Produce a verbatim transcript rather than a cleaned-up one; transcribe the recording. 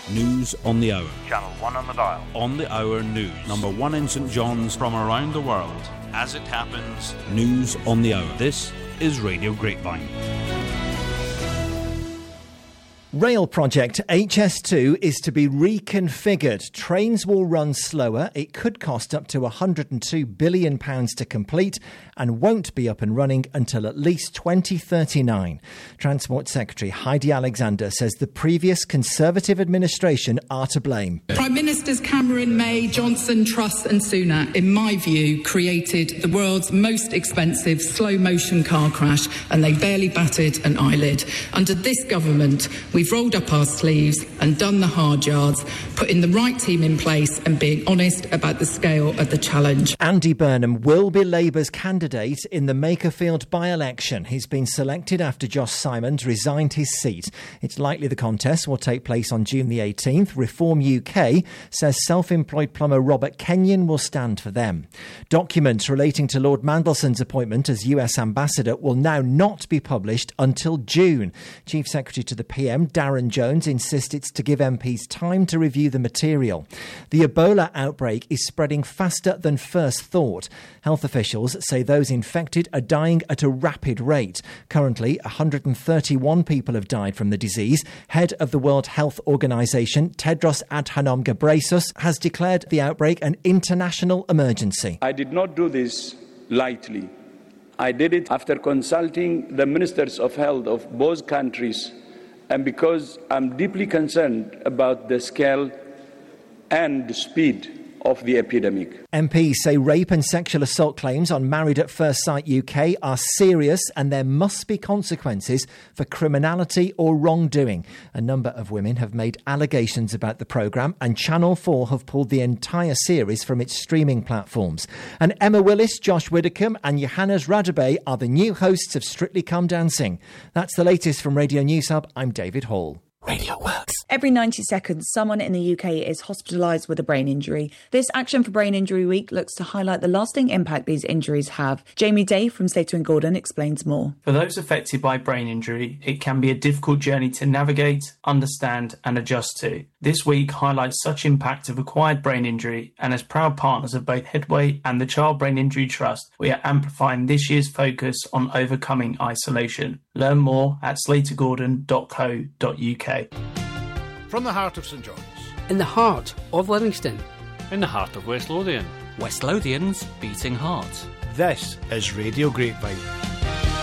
News on the Hour. Channel one on the dial. On the Hour News. Number one in St John's. From around the world. As it happens. News on the Hour. This is Radio Grapevine. Rail project H S two is to be reconfigured. Trains will run slower. It could cost up to one hundred two billion pounds to complete and won't be up and running until at least twenty thirty-nine. Transport Secretary Heidi Alexander says the previous Conservative administration are to blame. Prime Ministers Cameron, May, Johnson, Truss and Sunak, in my view, created the world's most expensive slow-motion car crash, and they barely batted an eyelid. Under this government, we We've rolled up our sleeves and done the hard yards, putting the right team in place and being honest about the scale of the challenge. Andy Burnham will be Labour's candidate in the Makerfield by-election. He's been selected after Josh Simons resigned his seat. It's likely the contest will take place on June the eighteenth. Reform U K says self-employed plumber Robert Kenyon will stand for them. Documents relating to Lord Mandelson's appointment as U S ambassador will now not be published until June. Chief Secretary to the P M, Darren Jones, insists it's to give M Ps time to review the material. The Ebola outbreak is spreading faster than first thought. Health officials say those infected are dying at a rapid rate. Currently, one hundred thirty-one people have died from the disease. Head of the World Health Organization, Tedros Adhanom Ghebreyesus, has declared the outbreak an international emergency. I did not do this lightly. I did it after consulting the ministers of health of both countries, and because I'm deeply concerned about the scale and the speed of the epidemic. M Ps say rape and sexual assault claims on Married at First Sight U K are serious and there must be consequences for criminality or wrongdoing. A number of women have made allegations about the programme, and Channel four have pulled the entire series from its streaming platforms. And Emma Willis, Josh Widdicombe and Johannes Radebe are the new hosts of Strictly Come Dancing. That's the latest from Radio News Hub. I'm David Hall. Radio works. Every ninety seconds, someone in the U K is hospitalised with a brain injury. This Action for Brain Injury Week looks to highlight the lasting impact these injuries have. Jamie Day from Slater and Gordon explains more. For those affected by brain injury, it can be a difficult journey to navigate, understand and adjust to. This week highlights such impact of acquired brain injury, and as proud partners of both Headway and the Child Brain Injury Trust, we are amplifying this year's focus on overcoming isolation. Learn more at slater gordon dot co dot uk. From the heart of St John's. In the heart of Livingston. In the heart of West Lothian. West Lothian's beating heart. This is Radio Grapevine.